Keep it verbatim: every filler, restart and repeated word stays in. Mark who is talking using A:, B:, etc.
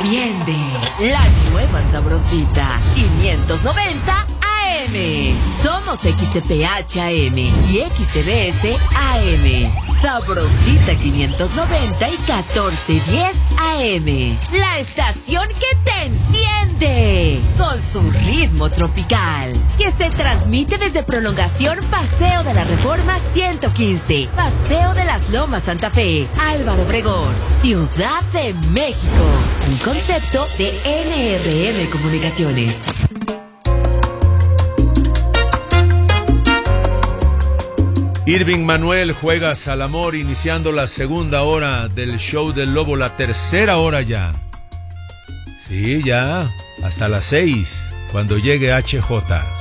A: Enciende la nueva sabrosita quinientos noventa A M. Somos X T P H A M y X T B S A M. Sabrosita quinientos noventa y catorce diez A M. La estación que te enciende con su ritmo tropical, que se transmite desde Prolongación Paseo de la Reforma ciento quince, Paseo de las Lomas Santa Fe, Álvaro Obregón, Ciudad de México. Un concepto de N R M Comunicaciones.
B: Irving Manuel juegas al amor, iniciando la segunda hora del show del Lobo, la tercera hora ya. Sí, ya, hasta las seis, cuando llegue H J.